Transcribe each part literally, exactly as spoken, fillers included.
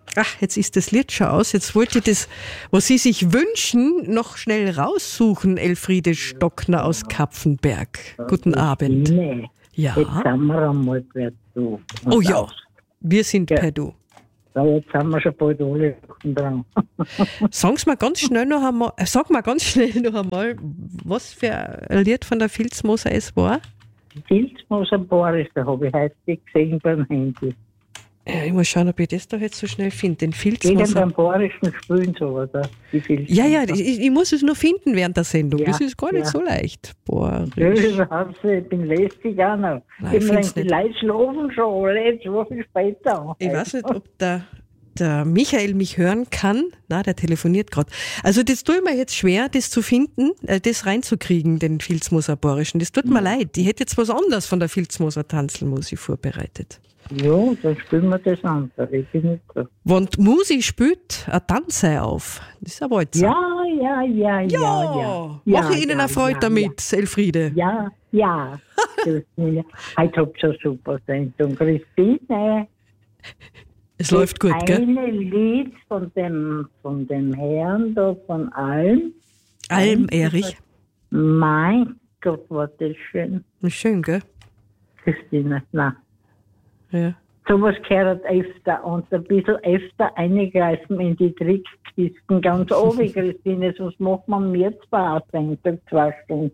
Ach, jetzt ist das Lied schon aus. Jetzt wollte ich das, was Sie sich wünschen, noch schnell raussuchen, Elfriede Stockner aus Kapfenberg. Guten Abend. Nee. Ja. Jetzt sind wir einmal per Du. Und Oh ja, aus. wir sind Ja. per Du. Ja, jetzt sind wir schon bald alle dran. Sagen Sie mal ganz schnell noch einmal, äh, sag mal ganz schnell noch einmal, was für ein Lied von der Filzmoser es war. Filzmoser Boris, da habe ich heute gesehen beim Handy. Ja, ich muss schauen, ob ich das da jetzt so schnell finde. Den Wegen Filzmoser. beim Borischen spielen so, oder? Die Filzmoser. Ja, ja, ich, ich muss es nur finden während der Sendung. Ja, Das ist gar nicht ja. so leicht. Boah, Ja, überhaupt nicht. Ich bin lästig auch noch. Nein, ich ich find's meine, die nicht. Leute schlafen schon alle, jetzt so viel später. ich weiß nicht, ob der, der Michael mich hören kann. Na, der telefoniert gerade. Also das tut mir jetzt schwer, das zu finden, äh, das reinzukriegen, den Filzmoser Borischen. Das tut mir leid. Ich hätte jetzt was anderes von der Filzmoser Tanzelmusik vorbereitet. Ja, dann spielen wir das an. Da rede ich nicht so. Wenn die Musik spielt, ein Tanz sei auf. Das ist ein Walzer. Ja, ja, ja, ja, ja. ja. Mache ich Ihnen ja, eine Freude ja, damit, Elfriede? Ja, ja. Christine, heute habt ihr eine super Sendung. Christine, Es läuft gut, gell? eine Lied von dem, von dem Herrn da, von Alm. Alm Erich. Mein Gott, war das schön. Schön, gell? Christine, nein. Ja. Sowas gehört öfter und ein bisschen öfter eingreifen in die Trickkisten. Ganz oben, Christine, sonst macht man mir zwei Sendung, zwei Stunden.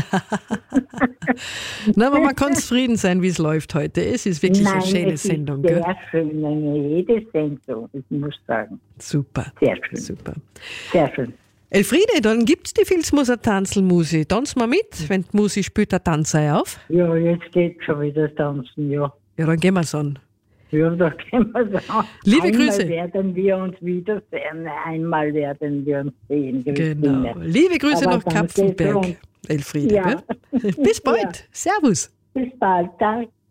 Na, aber man kann zufrieden sein, wie es läuft heute. Es ist wirklich Nein, eine schöne es Sendung, ist gell? sehr schön, eine jede Sendung, ich muss sagen. Super. Sehr schön. Super. Sehr schön. Elfriede, dann gibt's die Filzmoser Tanzelmusi. Tanz mal mit, wenn die Musi spielt, der Tanz sei auf. Ja, jetzt geht schon wieder tanzen, ja. Ja, dann gehen wir's an. Ja, da können wir sagen. Liebe einmal Grüße. werden wir uns wiedersehen, einmal werden wir uns sehen, Christine. Genau. Liebe Grüße Aber nach dann geht's Kapfenberg, rund. Elfriede. Ja. Gell? Bis bald. Ja. Servus. Bis bald, danke.